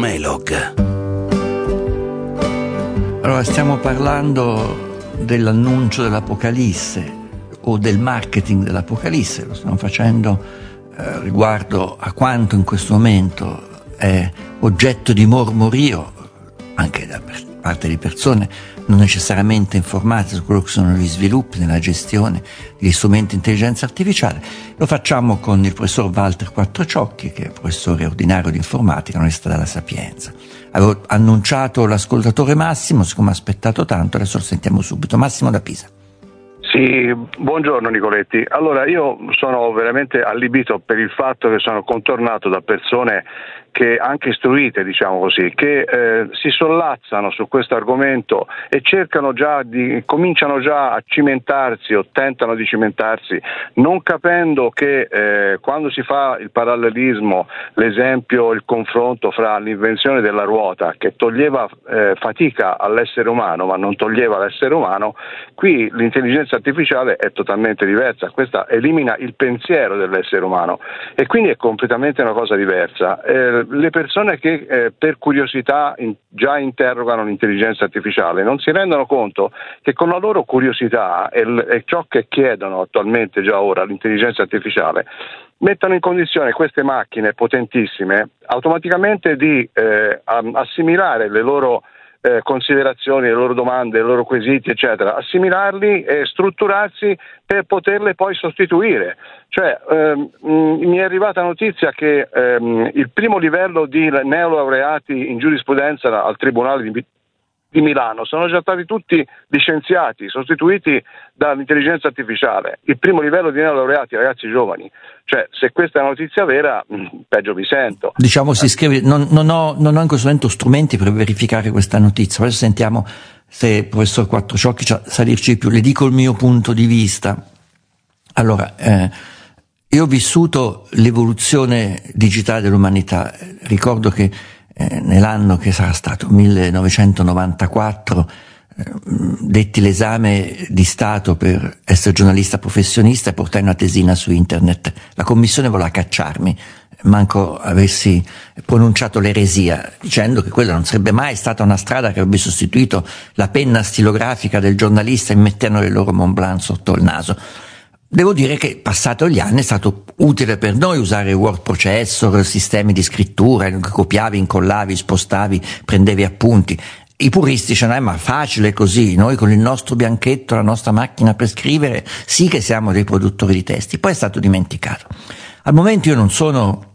Elog. Allora, stiamo parlando dell'annuncio dell'Apocalisse o del marketing dell'Apocalisse. Lo stiamo facendo riguardo a quanto in questo momento è oggetto di mormorio anche da parte di persone non necessariamente informate su quello che sono gli sviluppi nella gestione degli strumenti di intelligenza artificiale. Lo facciamo con il professor Walter Quattrociocchi, che è professore ordinario di informatica all'Università della Sapienza. Avevo annunciato l'ascoltatore Massimo, siccome ha aspettato tanto, adesso lo sentiamo subito. Massimo da Pisa. Sì, buongiorno Nicoletti. Allora, io sono veramente allibito per il fatto che sono contornato da persone che anche istruite, diciamo così, che si sollazzano su questo argomento e cominciano già a cimentarsi o tentano di cimentarsi, non capendo che quando si fa il parallelismo, l'esempio, il confronto fra l'invenzione della ruota che toglieva fatica all'essere umano ma non toglieva l'essere umano, qui l'intelligenza artificiale è totalmente diversa, questa elimina il pensiero dell'essere umano e quindi è completamente una cosa diversa. Le persone che per curiosità già interrogano l'intelligenza artificiale non si rendono conto che con la loro curiosità e ciò che chiedono attualmente già ora l'intelligenza artificiale mettono in condizione queste macchine potentissime automaticamente di assimilare le loro considerazioni, le loro domande, i loro quesiti, eccetera, assimilarli e strutturarsi per poterle poi sostituire. Cioè, mi è arrivata notizia che il primo livello di neolaureati in giurisprudenza al Tribunale di Milano sono già stati tutti licenziati, sostituiti dall'intelligenza artificiale. Il primo livello di neolaureati, ragazzi giovani. Cioè, se questa è una notizia vera, peggio mi sento. Diciamo, si scrive, non ho in questo momento strumenti per verificare questa notizia. Adesso sentiamo se il professor Quattrociocchi sa dirci di più. Le dico il mio punto di vista. Allora, io ho vissuto l'evoluzione digitale dell'umanità. Ricordo che nell'anno che sarà stato 1994 detti l'esame di Stato per essere giornalista professionista e portai una tesina su internet. La commissione voleva cacciarmi, manco avessi pronunciato l'eresia, dicendo che quella non sarebbe mai stata una strada che avrebbe sostituito la penna stilografica del giornalista e mettendo il loro Mont Blanc sotto il naso. Devo dire che passato gli anni è stato utile per noi usare word processor, sistemi di scrittura, copiavi, incollavi, spostavi, prendevi appunti. I puristi dicono, ma facile così, noi con il nostro bianchetto, la nostra macchina per scrivere, sì che siamo dei produttori di testi. Poi è stato dimenticato. Al momento io non sono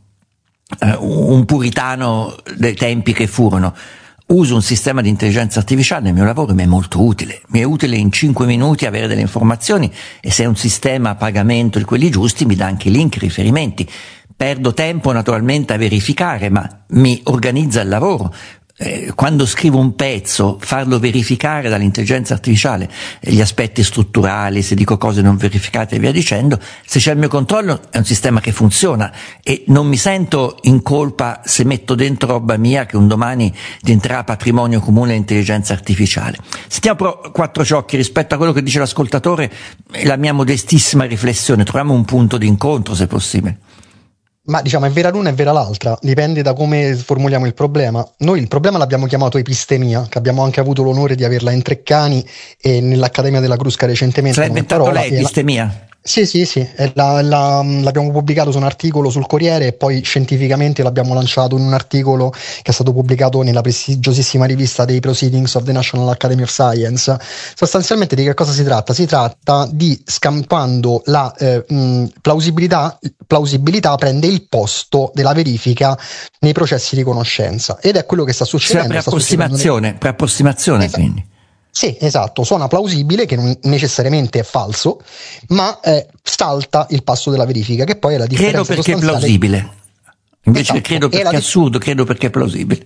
un puritano dei tempi che furono. Uso un sistema di intelligenza artificiale nel mio lavoro e mi è molto utile. Mi è utile in 5 minuti avere delle informazioni e se è un sistema a pagamento di quelli giusti mi dà anche link, riferimenti. Perdo tempo naturalmente a verificare, ma mi organizza il lavoro. Quando scrivo un pezzo, farlo verificare dall'intelligenza artificiale, gli aspetti strutturali, se dico cose non verificate e via dicendo, se c'è il mio controllo è un sistema che funziona e non mi sento in colpa se metto dentro roba mia che un domani diventerà patrimonio comune dell'intelligenza artificiale. Sentiamo però Quattrociocchi rispetto a quello che dice l'ascoltatore e la mia modestissima riflessione, troviamo un punto di incontro se possibile. Ma diciamo è vera l'una e vera l'altra, dipende da come formuliamo il problema. Noi il problema l'abbiamo chiamato epistemia, che abbiamo anche avuto l'onore di averla in Treccani e nell'Accademia della Crusca recentemente. L'ha inventato lei, epistemia? Sì, l'abbiamo pubblicato su un articolo sul Corriere e poi scientificamente l'abbiamo lanciato in un articolo che è stato pubblicato nella prestigiosissima rivista dei Proceedings of the National Academy of Science. Sostanzialmente di che cosa si tratta? Si tratta di scampando la plausibilità prende il posto della verifica nei processi di conoscenza ed è quello che sta succedendo. Per approssimazione quindi. Sì, esatto, suona plausibile, che non necessariamente è falso, ma salta il passo della verifica, che poi è la differenza. Credo perché è plausibile. Invece esatto, credo perché è assurdo, credo perché è plausibile.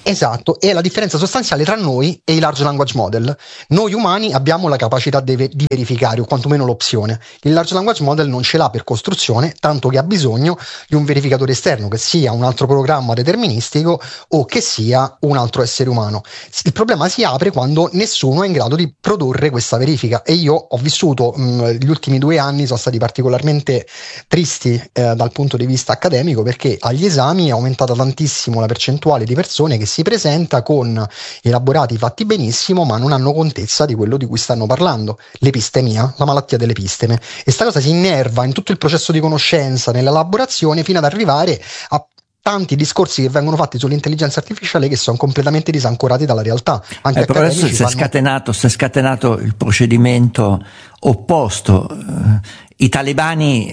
Esatto, è la differenza sostanziale tra noi e i large language model. Noi umani abbiamo la capacità di verificare, o quantomeno l'opzione. Il large language model non ce l'ha per costruzione, tanto che ha bisogno di un verificatore esterno, che sia un altro programma deterministico o che sia un altro essere umano. Il problema si apre quando nessuno è in grado di produrre questa verifica, e io ho vissuto gli ultimi 2 anni sono stati particolarmente tristi dal punto di vista accademico, perché agli esami è aumentata tantissimo la percentuale di persone che si presenta con elaborati fatti benissimo ma non hanno contezza di quello di cui stanno parlando, l'epistemia, la malattia dell'episteme, e sta cosa si innerva in tutto il processo di conoscenza, nell'elaborazione, fino ad arrivare a tanti discorsi che vengono fatti sull'intelligenza artificiale che sono completamente disancorati dalla realtà. Anche però adesso si è scatenato il procedimento opposto. I talebani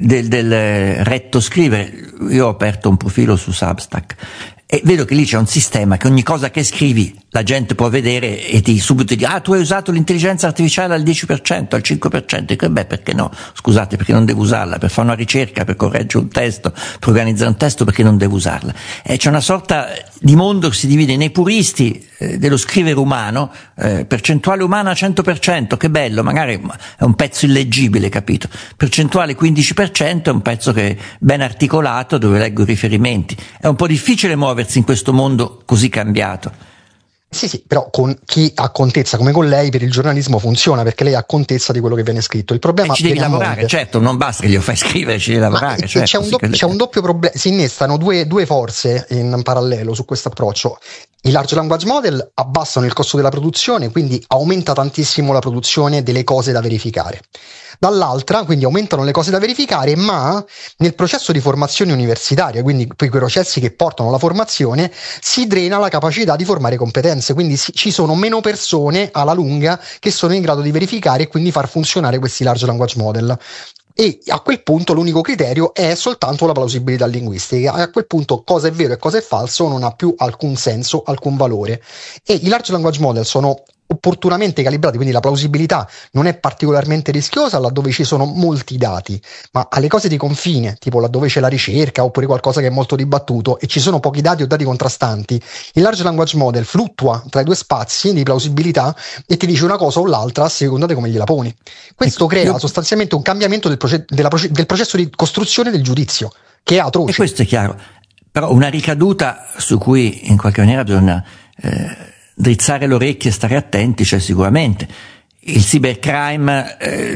del retto scrivere, io ho aperto un profilo su Substack e vedo che lì c'è un sistema che ogni cosa che scrivi la gente può vedere e subito dice: tu hai usato l'intelligenza artificiale al 10%, al 5%, e beh, perché no? Scusate, perché non devo usarla? Per fare una ricerca, per correggere un testo, per organizzare un testo, perché non devo usarla? C'è una sorta di mondo che si divide nei puristi dello scrivere umano, percentuale umana 100%, che bello, magari è un pezzo illeggibile, capito? Percentuale 15% è un pezzo che è ben articolato, dove leggo i riferimenti. È un po' difficile muoversi in questo mondo così cambiato. Sì, però con chi ha contezza come con lei per il giornalismo funziona, perché lei ha contezza di quello che viene scritto. Il problema ci devi lavorare, certo, non basta che glielo fai scrivere, ci devi lavorare. Certo, c'è un doppio problema, si innestano due forze in parallelo su questo approccio. I large language model abbassano il costo della produzione, quindi aumenta tantissimo la produzione delle cose da verificare. Dall'altra, quindi aumentano le cose da verificare, ma nel processo di formazione universitaria, quindi quei processi che portano alla formazione, si drena la capacità di formare competenze, quindi ci sono meno persone alla lunga che sono in grado di verificare e quindi far funzionare questi large language model. E a quel punto l'unico criterio è soltanto la plausibilità linguistica, e a quel punto cosa è vero e cosa è falso non ha più alcun senso, alcun valore. E i large language model sono opportunamente calibrati, quindi la plausibilità non è particolarmente rischiosa laddove ci sono molti dati, ma alle cose di confine, tipo laddove c'è la ricerca oppure qualcosa che è molto dibattuto e ci sono pochi dati o dati contrastanti, il large language model fluttua tra i due spazi di plausibilità e ti dice una cosa o l'altra a seconda di come gliela poni. Questo crea sostanzialmente un cambiamento del processo di costruzione del giudizio, che è atroce. E questo è chiaro, però una ricaduta su cui in qualche maniera bisogna drizzare le orecchie e stare attenti c'è sicuramente. Il cybercrime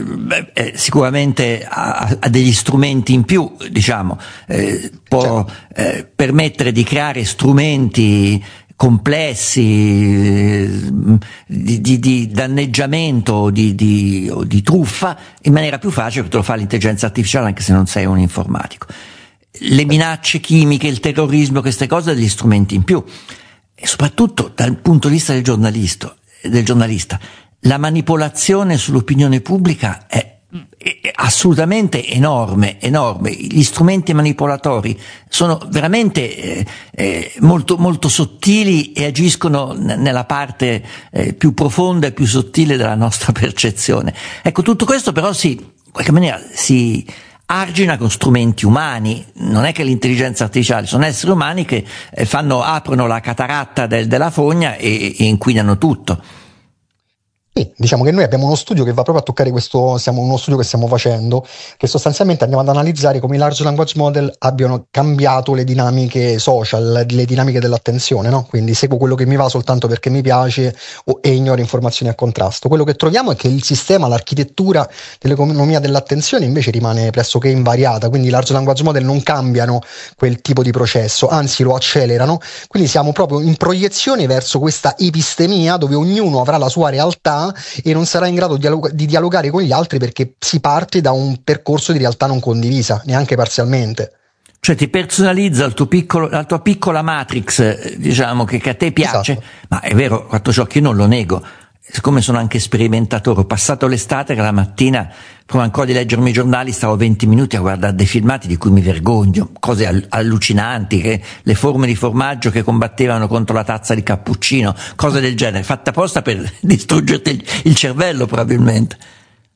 sicuramente ha degli strumenti in più, diciamo, può permettere di creare strumenti complessi di danneggiamento o di truffa in maniera più facile, perché te lo fa l'intelligenza artificiale anche se non sei un informatico. Le minacce chimiche, il terrorismo, queste cose, degli strumenti in più. E soprattutto dal punto di vista del giornalista, la manipolazione sull'opinione pubblica è assolutamente enorme. Gli strumenti manipolatori sono veramente molto, molto sottili e agiscono nella parte più profonda e più sottile della nostra percezione. Ecco, tutto questo però in qualche maniera si argina con strumenti umani. Non è che l'intelligenza artificiale, sono esseri umani che aprono la cataratta della fogna e inquinano tutto. Sì, diciamo che noi abbiamo uno studio che va proprio a toccare uno studio che stiamo facendo, che sostanzialmente andiamo ad analizzare come i large language model abbiano cambiato le dinamiche social, le dinamiche dell'attenzione, no? Quindi seguo quello che mi va soltanto perché mi piace e ignoro informazioni a contrasto. Quello che troviamo è che il sistema, l'architettura dell'economia dell'attenzione invece rimane pressoché invariata, quindi i large language model non cambiano quel tipo di processo, anzi lo accelerano, quindi siamo proprio in proiezione verso questa epistemia dove ognuno avrà la sua realtà e non sarà in grado di dialogare con gli altri, perché si parte da un percorso di realtà non condivisa, neanche parzialmente. Cioè ti personalizza la tua piccola matrix, diciamo, che a te piace. Esatto. Ma è vero, Quattro Ciocchi, io non lo nego. Siccome sono anche sperimentatore, ho passato l'estate che la mattina, prima ancora di leggermi i giornali, stavo 20 minuti a guardare dei filmati di cui mi vergogno, cose allucinanti, che le forme di formaggio che combattevano contro la tazza di cappuccino, cose del genere, fatte apposta per distruggerti il cervello probabilmente.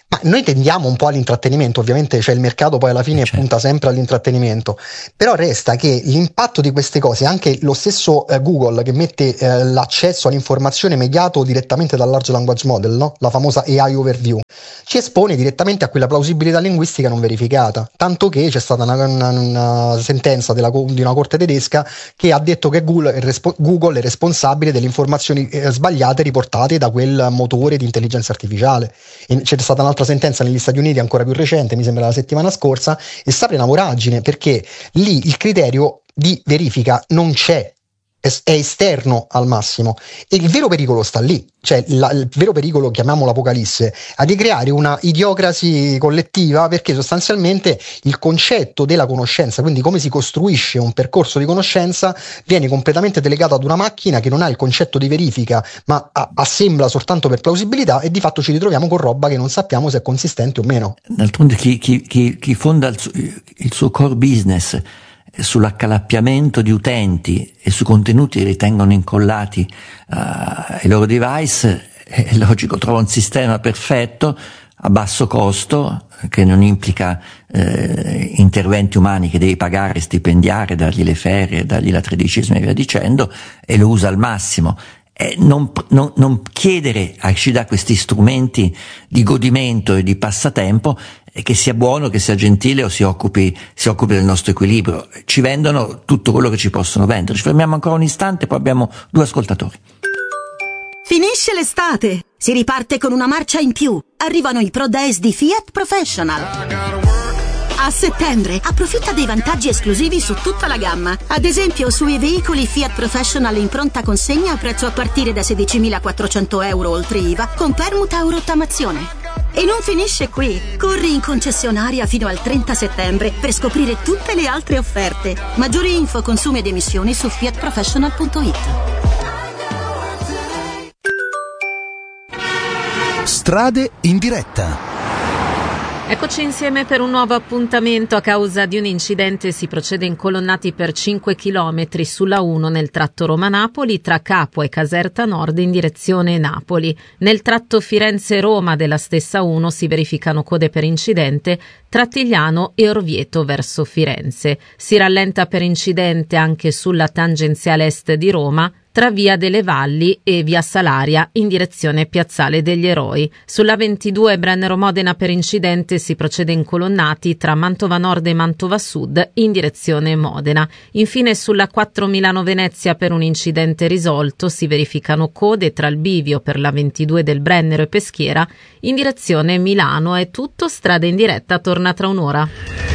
Ma noi tendiamo un po' all'intrattenimento, ovviamente il mercato poi alla fine punta sempre all'intrattenimento, però resta che l'impatto di queste cose, anche lo stesso Google che mette l'accesso all'informazione mediato direttamente dal Large Language Model, no? La famosa AI Overview, ci espone direttamente a quella plausibilità linguistica non verificata, tanto che c'è stata una sentenza di una corte tedesca che ha detto che Google è responsabile delle informazioni sbagliate riportate da quel motore di intelligenza artificiale. E c'è stata un'altra sentenza negli Stati Uniti ancora più recente, mi sembra la settimana scorsa, e sta per una voragine, perché lì il criterio di verifica non c'è, è esterno al massimo, e il vero pericolo sta lì, cioè il vero pericolo, chiamiamolo l'apocalisse, è di creare una idiocrasi collettiva, perché sostanzialmente il concetto della conoscenza, quindi come si costruisce un percorso di conoscenza, viene completamente delegato ad una macchina che non ha il concetto di verifica, ma assembla soltanto per plausibilità, e di fatto ci ritroviamo con roba che non sappiamo se è consistente o meno. D'altronde chi fonda il suo core business sull'accalappiamento di utenti e su contenuti che ritengono incollati ai loro device, è logico, trova un sistema perfetto a basso costo, che non implica interventi umani che devi pagare, stipendiare, dargli le ferie, dargli la tredicesima e via dicendo, e lo usa al massimo. Non chiedere a chi dà questi strumenti di godimento e di passatempo che sia buono, che sia gentile o si occupi del nostro equilibrio. Ci vendono tutto quello che ci possono vendere. Ci fermiamo ancora un istante, poi abbiamo 2 ascoltatori. Finisce l'estate, si riparte con una marcia in più. Arrivano i Pro Days di Fiat Professional. A settembre approfitta dei vantaggi esclusivi su tutta la gamma. Ad esempio sui veicoli Fiat Professional in pronta consegna a prezzo a partire da 16.400 euro oltre IVA con permuta o rottamazione. E non finisce qui. Corri in concessionaria fino al 30 settembre per scoprire tutte le altre offerte. Maggiori info, consumi ed emissioni su fiatprofessional.it. Strade in diretta. Eccoci insieme per un nuovo appuntamento. A causa di un incidente si procede incolonnati per 5 chilometri sulla 1 nel tratto Roma-Napoli tra Capua e Caserta Nord in direzione Napoli. Nel tratto Firenze-Roma della stessa 1 si verificano code per incidente tra Tigliano e Orvieto verso Firenze. Si rallenta per incidente anche sulla tangenziale est di Roma tra Via delle Valli e Via Salaria in direzione Piazzale degli Eroi. Sulla 22 Brennero-Modena per incidente si procede incolonnati tra Mantova Nord e Mantova Sud in direzione Modena. Infine sulla 4 Milano-Venezia per un incidente risolto si verificano code tra il bivio per la 22 del Brennero e Peschiera in direzione Milano. È tutto, strada in diretta torna tra un'ora.